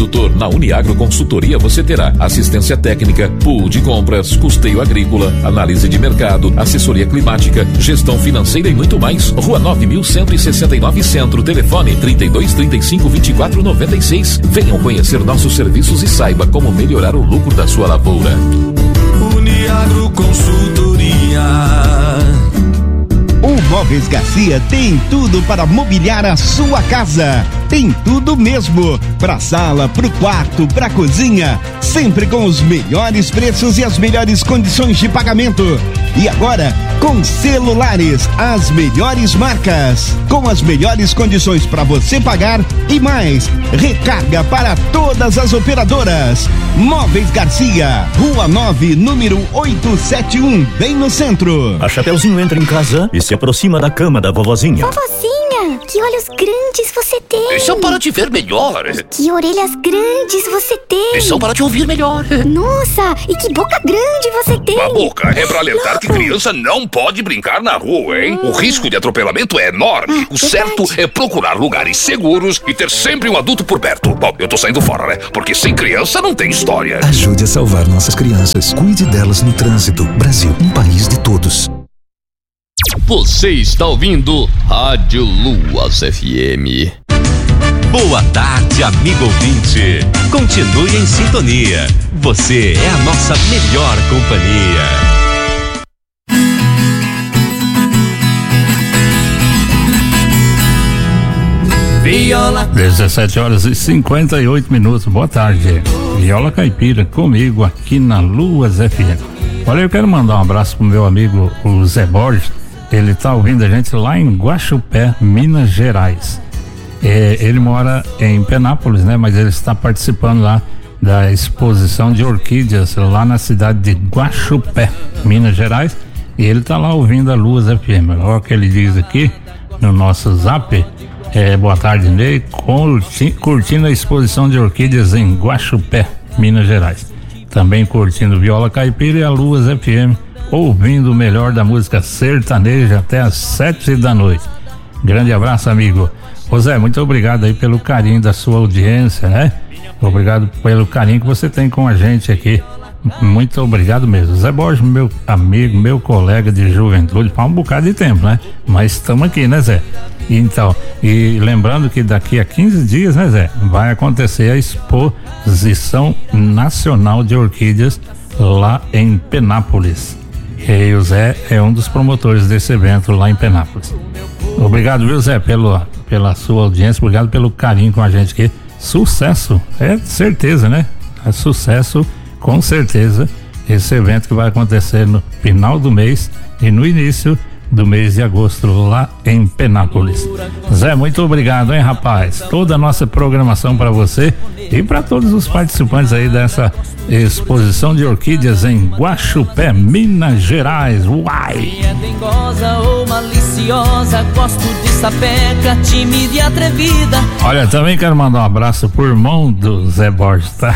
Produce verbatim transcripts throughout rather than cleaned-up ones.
produtor. Na Uniagro Consultoria você terá assistência técnica, pool de compras, custeio agrícola, análise de mercado, assessoria climática, gestão financeira e muito mais. Rua nove mil cento e sessenta e nove Centro, telefone trinta e dois, trinta e cinco, vinte e quatro, noventa e seis. Venham conhecer nossos serviços e saiba como melhorar o lucro da sua lavoura. Uniagro Consultoria. O Móveis Garcia tem tudo para mobiliar a sua casa. Tem tudo mesmo. Pra sala, pro quarto, pra cozinha. Sempre com os melhores preços e as melhores condições de pagamento. E agora, com celulares, as melhores marcas. Com as melhores condições para você pagar e mais. Recarga para todas as operadoras. Móveis Garcia, Rua nove, número oitocentos e setenta e um, bem no centro. A Chapeuzinho entra em casa e se aproxima da cama da vovozinha. Vovozinha, que olhos grandes você tem. São para te ver melhor. Que orelhas grandes você tem. São para te ouvir melhor. Nossa, e que boca grande você tem. A boca é para alertar que criança não pode brincar na rua, hein? O risco de atropelamento é enorme. O certo é procurar lugares seguros e ter sempre um adulto por perto. Bom, eu tô saindo fora, né? Porque sem criança não tem história. Ajude a salvar nossas crianças. Cuide delas no trânsito. Brasil, um país de todos. Você está ouvindo Rádio Luas F M. Boa tarde, amigo ouvinte. Continue em sintonia. Você é a nossa melhor companhia. Viola. dezessete horas e cinquenta e oito minutos. Boa tarde. Viola Caipira comigo aqui na Luas F M. Olha, eu quero mandar um abraço pro meu amigo o Zé Borges. Ele tá ouvindo a gente lá em Guaxupé, Minas Gerais. É, ele mora em Penápolis, né? Mas ele está participando lá da exposição de orquídeas lá na cidade de Guaxupé, Minas Gerais. E ele tá lá ouvindo a Luas F M. Olha o que ele diz aqui no nosso zap. É, boa tarde, Ney. Curti, curtindo a exposição de orquídeas em Guaxupé, Minas Gerais. Também curtindo Viola Caipira e a Luas F M, ouvindo o melhor da música sertaneja até às sete da noite. Grande abraço, amigo. Ô Zé, muito obrigado aí pelo carinho da sua audiência, né? Obrigado pelo carinho que você tem com a gente aqui. Muito obrigado mesmo. Zé Borges, meu amigo, meu colega de juventude, faz um bocado de tempo, né? Mas estamos aqui, né, Zé? Então, e lembrando que daqui a quinze dias, né, Zé, vai acontecer a Exposição Nacional de Orquídeas lá em Penápolis. E o Zé é um dos promotores desse evento lá em Penápolis. Obrigado, viu, Zé, pelo, pela sua audiência, obrigado pelo carinho com a gente aqui. Sucesso, é certeza, né? É sucesso, com certeza, esse evento que vai acontecer no final do mês e no início do mês de agosto lá em Penápolis. Zé, muito obrigado, hein, rapaz? Toda a nossa programação para você e para todos os participantes aí dessa exposição de orquídeas em Guaxupé, Minas Gerais. Uai! É dengosa ou maliciosa, gosto de sapeca, tímida e atrevida. Olha, também quero mandar um abraço pro irmão do Zé Borges, tá?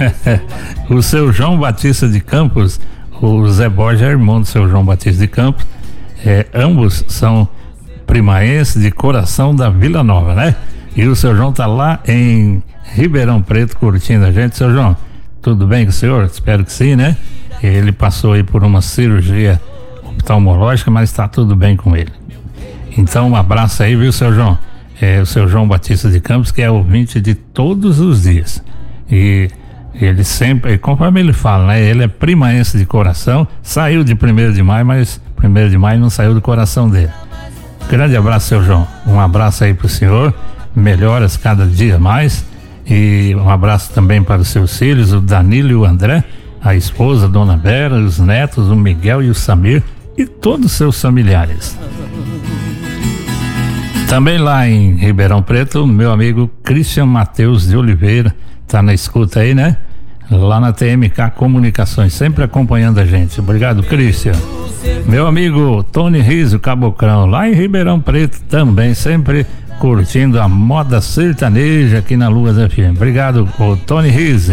O seu João Batista de Campos. O Zé Borges é irmão do seu João Batista de Campos. É, ambos são primaenses de coração da Vila Nova, né? E o seu João tá lá em Ribeirão Preto curtindo a gente. Seu João, tudo bem com o senhor? Espero que sim, né? Ele passou aí por uma cirurgia oftalmológica, mas tá tudo bem com ele. Então um abraço aí, viu, seu João? É o seu João Batista de Campos, que é ouvinte de todos os dias. E ele sempre, conforme ele fala, né? Ele é primaense de coração, saiu de primeiro de maio, mas primeiro de maio não saiu do coração dele. Grande abraço, seu João. Um abraço aí pro senhor. Melhoras cada dia mais. E um abraço também para os seus filhos, o Danilo e o André, a esposa, a Dona Vera, os netos, o Miguel e o Samir e todos os seus familiares. Também lá em Ribeirão Preto, meu amigo Christian Matheus de Oliveira tá na escuta aí, né? Lá na T M K Comunicações, sempre acompanhando a gente. Obrigado, Christian. Meu amigo Tony Riso Cabocrão, lá em Ribeirão Preto também, sempre curtindo a moda sertaneja aqui na Luas F M. Obrigado, o Tony Riso.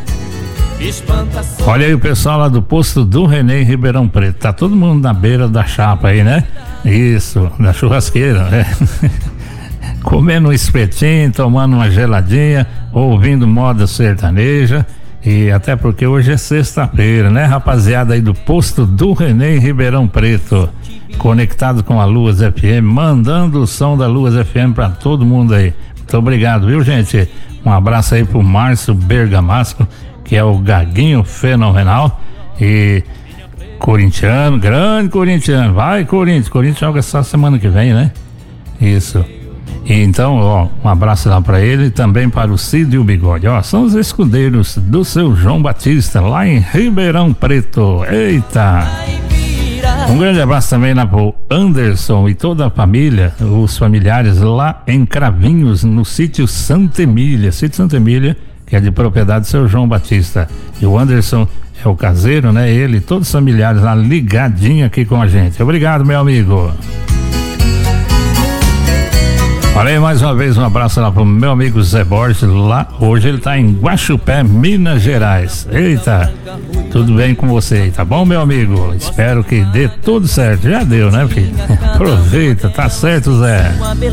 Olha aí o pessoal lá do posto do Renê em Ribeirão Preto. Tá todo mundo na beira da chapa aí, né? Isso, da churrasqueira, né? Comendo um espetinho, tomando uma geladinha, ouvindo moda sertaneja. E até porque hoje é sexta-feira, né, rapaziada aí do posto do Renê em Ribeirão Preto, conectado com a Luas F M, mandando o som da Luas F M pra todo mundo aí. Muito obrigado, viu, gente? Um abraço aí pro Márcio Bergamasco, que é o Gaguinho Fenomenal e corintiano, grande corintiano. Vai, Corinthians, Corinthians joga só semana que vem, né? Isso. E então, ó, um abraço lá pra ele e também para o Cid e o Bigode, ó, são os escudeiros do seu João Batista, lá em Ribeirão Preto. Eita! Um grande abraço também lá pro Anderson e toda a família, os familiares lá em Cravinhos, no sítio Santa Emília, sítio Santa Emília, que é de propriedade do seu João Batista. E o Anderson é o caseiro, né? Ele e todos os familiares lá ligadinho aqui com a gente. Obrigado, meu amigo. Olha aí, mais uma vez um abraço lá pro meu amigo Zé Borges, lá, hoje ele tá em Guaxupé, Minas Gerais. Eita, tudo bem com você aí, tá bom, meu amigo? Espero que dê tudo certo, já deu, né, filho? Aproveita, tá certo, Zé.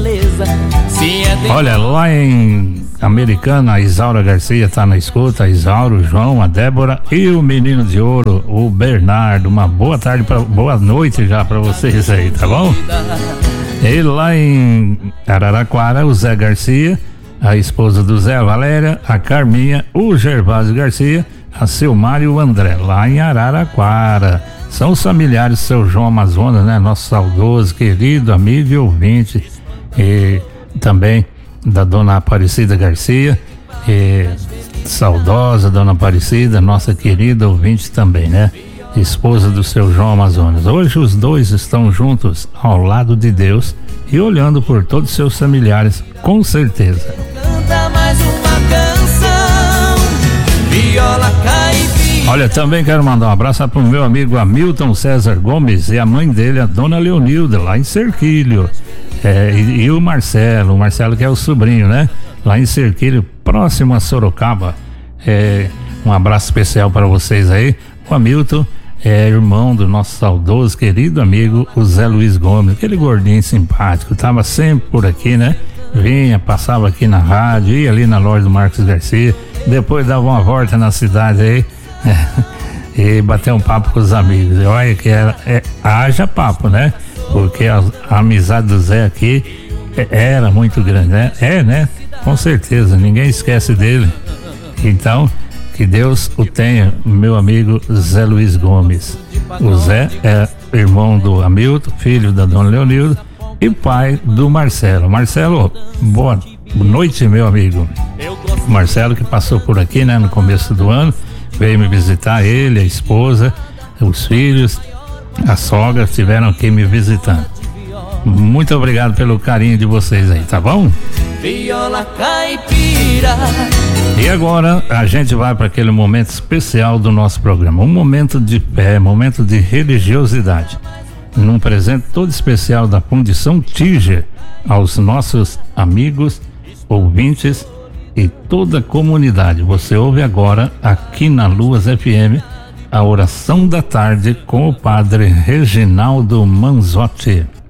Olha, lá em Americana, a Isaura Garcia tá na escuta, a Isaura, o João, a Débora e o menino de ouro, o Bernardo. Uma boa tarde, pra, boa noite já pra vocês aí, tá bom? E lá em Araraquara, o Zé Garcia, a esposa do Zé, a Valéria, a Carminha, o Gervásio Garcia, a Silmar e o André, lá em Araraquara. São os familiares do seu João Amazonas, né? Nosso saudoso, querido amigo e ouvinte. E também da dona Aparecida Garcia, e saudosa dona Aparecida, nossa querida ouvinte também, né? Esposa do seu João Amazonas. Hoje os dois estão juntos ao lado de Deus e olhando por todos os seus familiares, com certeza. Canta mais uma canção, viola caipira. Olha, também quero mandar um abraço para o meu amigo Hamilton César Gomes e a mãe dele, a dona Leonilda, lá em Cerquilho. É, e, e o Marcelo, o Marcelo que é o sobrinho, né? Lá em Cerquilho, próximo a Sorocaba. É, um abraço especial para vocês aí. O Hamilton é irmão do nosso saudoso, querido amigo, o Zé Luiz Gomes, aquele gordinho simpático, tava sempre por aqui, né? Vinha, passava aqui na rádio, ia ali na loja do Marcos Garcia, depois dava uma volta na cidade aí, e bateu um papo com os amigos. E olha que era, é, haja papo, né? Porque a, a amizade do Zé aqui é, era muito grande, né? É, né? Com certeza, ninguém esquece dele. Então, que Deus o tenha, meu amigo Zé Luiz Gomes. O Zé é irmão do Hamilton, filho da dona Leonilda e pai do Marcelo. Marcelo, boa noite, meu amigo. Marcelo que passou por aqui, né, no começo do ano, veio me visitar, ele, a esposa, os filhos, a sogra estiveram aqui me visitando. Muito obrigado pelo carinho de vocês aí, tá bom? Viola caipira. E agora a gente vai para aquele momento especial do nosso programa, um momento de fé, momento de religiosidade, num presente todo especial da Fundição Tiger aos nossos amigos, ouvintes e toda a comunidade. Você ouve agora aqui na Luas F M a oração da tarde com o padre Reginaldo Manzotti.